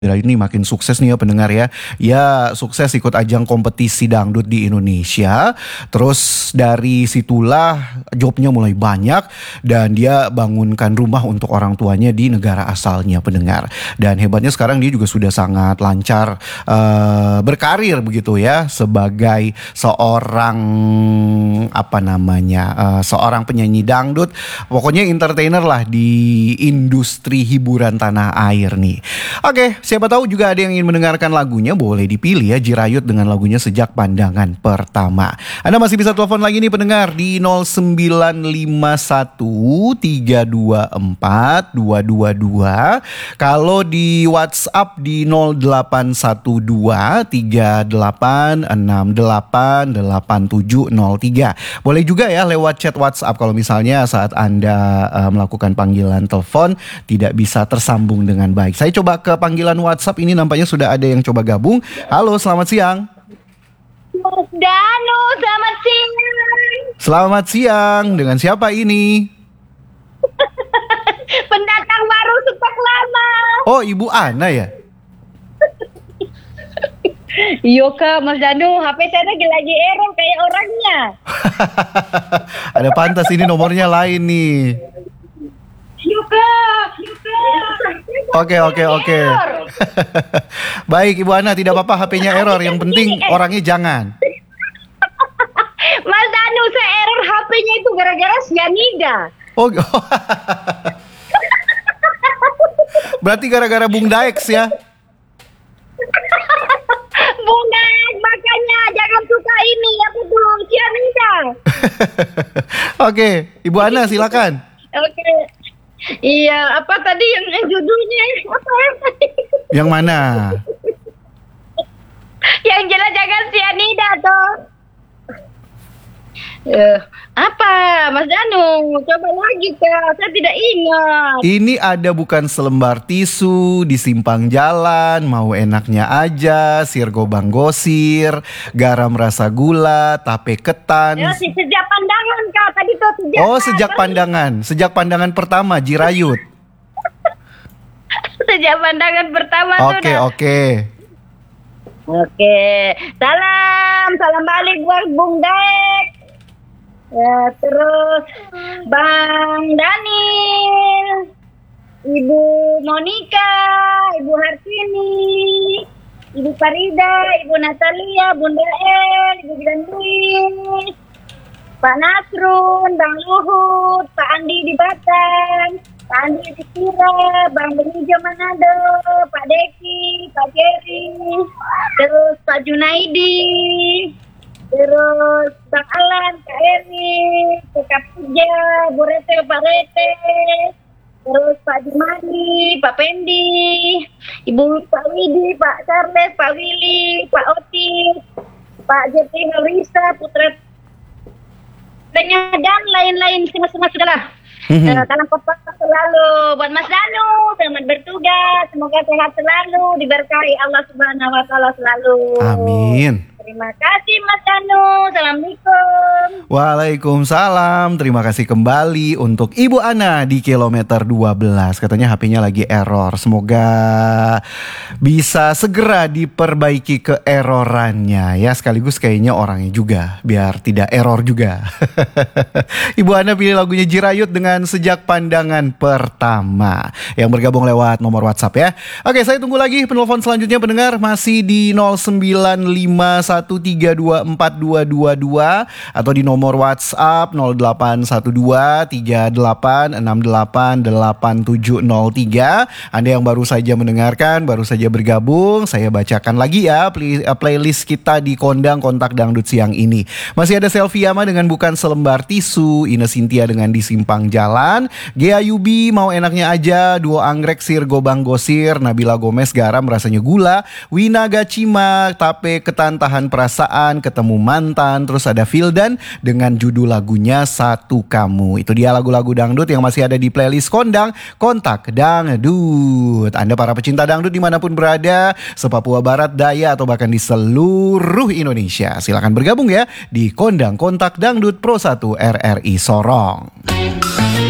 Ini makin sukses nih ya pendengar ya. Ya sukses ikut ajang kompetisi dangdut di Indonesia. Terus dari situlah jobnya mulai banyak. Dan dia bangunkan rumah untuk orang tuanya di negara asalnya pendengar. Dan hebatnya sekarang dia juga sudah sangat lancar berkarir begitu ya. Sebagai seorang seorang penyanyi dangdut. Pokoknya entertainer lah di industri hiburan tanah air nih. Oke, siapa tahu juga ada yang ingin mendengarkan lagunya, boleh dipilih ya Jirayut dengan lagunya Sejak Pandangan Pertama. Anda masih bisa telepon lagi nih pendengar di 0951 324 222. Kalau di WhatsApp di 081238688703. Boleh juga ya lewat chat WhatsApp kalau misalnya saat Anda melakukan panggilan telepon tidak bisa tersambung dengan baik. Saya coba ke panggilan WhatsApp ini, nampaknya sudah ada yang coba gabung. Halo, selamat siang. Mas Danu, selamat siang. Selamat siang, dengan siapa ini? Pendatang baru sejak lama. Oh, Ibu Ana ya? Iya Kak, Mas Danu, HP saya lagi error kayak orangnya. Ada pantas ini nomornya lain nih. Oke. Baik Ibu Ana, tidak apa-apa HP-nya error. Yang penting orangnya jangan. Mas Danu, saya error HP-nya itu gara-gara cyanida. Oh, berarti gara-gara Bung Daex ya? Bung Daex, makanya jangan suka ini, apa tuh, cyanida. Oke, Ibu Ana silakan. Oke. Iya, apa tadi yang judulnya? Apa? Yang mana? Yang jelas jangan cyanida toh. Apa Mas Danu? Coba lagi Kak, saya tidak ingat. Ini ada bukan selembar tisu di simpang jalan, mau enaknya aja, sirgo banggosir, garam rasa gula, tape ketan. Ya, sejak pandangan Kak, tadi tuh sejak. Oh, sejak pandangan pertama Jirayut. Sejak pandangan pertama sudah. Oke. Salam balik buat Bung Daex. Ya, terus Bang Daniel, Ibu Monica, Ibu Hartini, Ibu Farida, Ibu Natalia, Bunda El, Ibu Gandui, Pak Nasrun, Bang Luhut, Pak Andi di Batam, Pak Andi di Sira, Bang Benija Manado, Pak Deki, Pak Jerry, terus Pak Junaidi, terus Bang Alan, Kak Eri, Kak Puja, Bu Rete, Pak Rete, terus Pak Jumani, Pak Pendi, Ibu Pak Widi, Pak Charles, Pak Willy, Pak Otis, Pak Jepri Harisa, Putra dan lain-lain semua segala. Salam kompak selalu buat Mas Danu, selamat bertugas, semoga sehat selalu, diberkahi Allah Subhanahu wa Ta'ala selalu. Amin. Terima kasih Mas Danu. Assalamualaikum. Waalaikumsalam. Terima kasih kembali untuk Ibu Ana di kilometer 12. Katanya HP-nya lagi error. Semoga bisa segera diperbaiki keerorannya ya. Sekaligus kayaknya orangnya juga, biar tidak error juga. Ibu Ana pilih lagunya Jirayut dengan Sejak Pandangan Pertama. Yang bergabung lewat nomor WhatsApp ya. Oke, saya tunggu lagi penelpon selanjutnya pendengar. Masih di 0951 324 222 atau di nomor WhatsApp 081238688703. Anda yang baru saja mendengarkan, baru saja bergabung, saya bacakan lagi ya playlist kita di Kondang Kontak Dangdut siang ini. Masih ada Selfie Yama dengan Bukan Selembar Tisu, Ine Cynthia dengan Di Simpang Jalan, Gea Yubi Mau Enaknya Aja, Duo Anggrek Sirgo Banggosir, Nabila Gomez Garam Rasanya Gula, Wina Gacima Tape Ketan Tahan Perasaan, Ketemu Mantan, terus ada Fildan dengan judul lagunya Satu Kamu. Itu dia lagu-lagu dangdut yang masih ada di playlist Kondang Kontak Dangdut. Anda para pecinta dangdut dimanapun berada, se-Papua Barat, Daya, atau bahkan di seluruh Indonesia, silakan bergabung ya di Kondang Kontak Dangdut Pro 1 RRI Sorong.